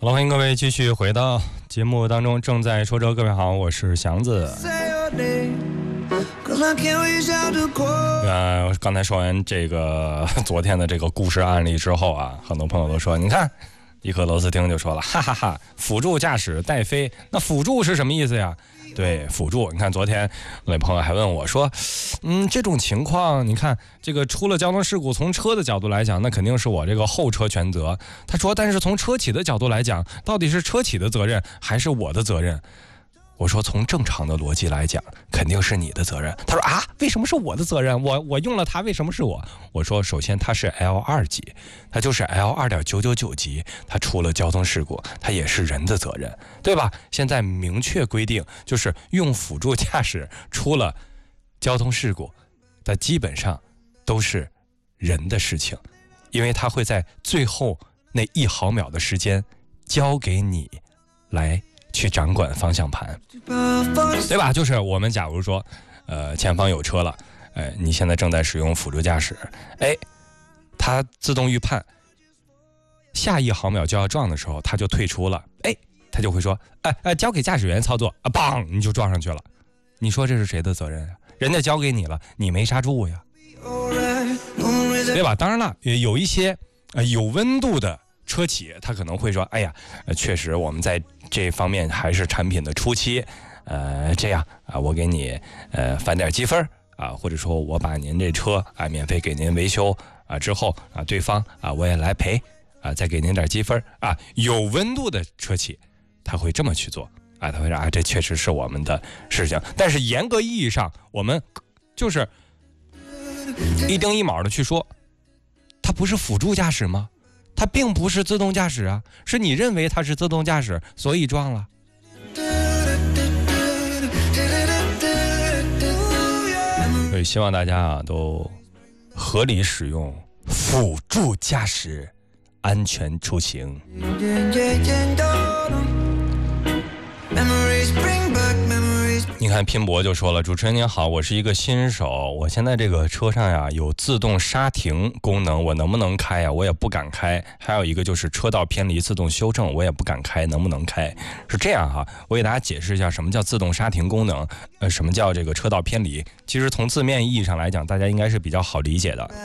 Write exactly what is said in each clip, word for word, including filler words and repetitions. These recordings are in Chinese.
好，欢迎各位继续回到节目当中，正在说车。各位好，我是祥子。呃，刚才说完这个昨天的这个故事案例之后啊，很多朋友都说，你看，一颗螺丝钉就说了，哈哈哈，辅助驾驶带飞，那辅助是什么意思呀？对，辅助。你看昨天那朋友还问我说，嗯，这种情况，你看这个出了交通事故，从车的角度来讲，那肯定是我这个后车全责。他说，但是从车企的角度来讲，到底是车企的责任还是我的责任？我说从正常的逻辑来讲，肯定是你的责任。他说啊，为什么是我的责任？我我用了它，为什么是我？我说，首先它是 L 二 级，它就是 L 二点九九九 级，它出了交通事故，它也是人的责任，对吧？现在明确规定，就是用辅助驾驶出了交通事故，它基本上都是人的事情，因为它会在最后那一毫秒的时间交给你来去掌管方向盘，对吧？就是我们假如说，呃，前方有车了，呃，你现在正在使用辅助驾驶，哎，它自动预判下一毫秒就要撞的时候，它就退出了，哎，它就会说，哎哎，交给驾驶员操作啊，砰，你就撞上去了。你说这是谁的责任呀？人家交给你了，你没刹住呀，对吧？当然了，有一些呃有温度的车企，他可能会说，哎呀，呃、确实我们在这方面还是产品的初期，呃，这样啊，我给你呃返点积分啊，或者说我把您这车啊免费给您维修啊，之后啊对方啊我也来赔啊，再给您点积分啊。有温度的车企他会这么去做啊，他会说啊，这确实是我们的事情。但是严格意义上，我们就是一丁一卯的去说，它不是辅助驾驶吗？它并不是自动驾驶啊，是你认为它是自动驾驶，所以撞了。所以希望大家啊都合理使用辅助驾驶，安全出行。你看拼搏就说了，主持人您好，我是一个新手，我现在这个车上呀有自动刹停功能，我能不能开呀？我也不敢开。还有一个就是车道偏离自动修正，我也不敢开，能不能开？是这样哈，我给大家解释一下什么叫自动刹停功能，呃，什么叫这个车道偏离。其实从字面意义上来讲，大家应该是比较好理解的。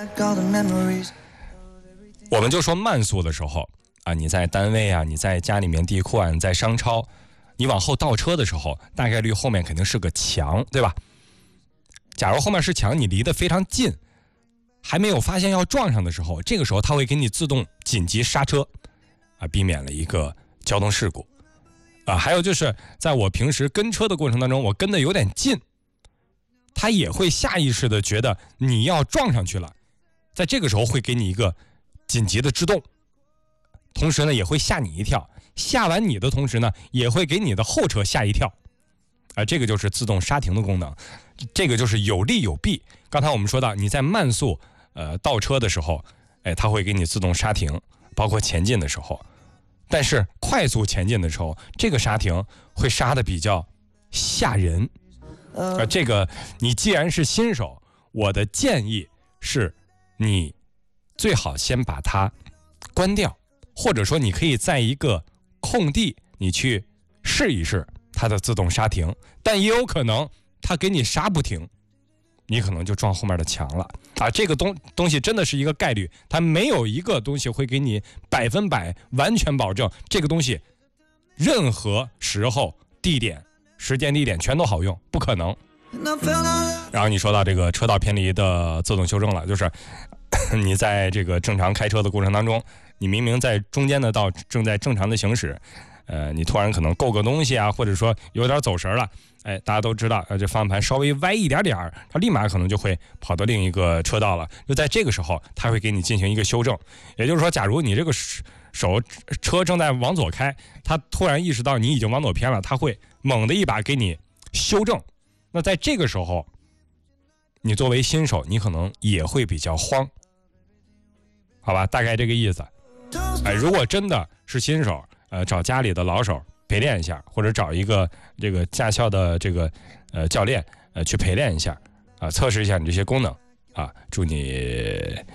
我们就说慢速的时候啊，你在单位啊，你在家里面地库啊，你在商超，你往后倒车的时候，大概率后面肯定是个墙，对吧？假如后面是墙，你离得非常近，还没有发现要撞上的时候，这个时候它会给你自动紧急刹车啊，避免了一个交通事故啊。还有就是在我平时跟车的过程当中，我跟得有点近，它也会下意识的觉得你要撞上去了，在这个时候会给你一个紧急的制动，同时呢也会吓你一跳，吓完你的同时呢也会给你的后车吓一跳啊，这个就是自动刹停的功能，这个就是有利有弊。刚才我们说到你在慢速呃倒车的时候，哎，它会给你自动刹停，包括前进的时候，但是快速前进的时候，这个刹停会刹的比较吓人啊。这个你既然是新手，我的建议是你最好先把它关掉，或者说你可以在一个空地你去试一试它的自动刹停，但也有可能它给你刹不停，你可能就撞后面的墙了啊！这个东东西真的是一个概率，它没有一个东西会给你百分百完全保证这个东西任何时候、地点、时间、地点全都好用，不可能。然后你说到这个车道偏离的自动修正了，就是你在这个正常开车的过程当中，你明明在中间的道正在正常的行驶，呃，你突然可能够个东西啊，或者说有点走神了，哎，大家都知道，呃，这方向盘稍微歪一点点，它立马可能就会跑到另一个车道了。就在这个时候，它会给你进行一个修正。也就是说，假如你这个手车正在往左开，它突然意识到你已经往左偏了，它会猛的一把给你修正。那在这个时候，你作为新手，你可能也会比较慌，好吧？大概这个意思。哎，如果真的是新手，呃，找家里的老手陪练一下，或者找一个这个驾校的这个呃教练呃去陪练一下啊、呃，测试一下你这些功能啊。祝你